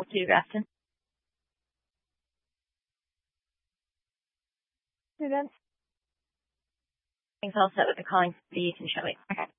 to you, Gaston. Hey, Vince. Things all set with the calling feed and showing. Okay.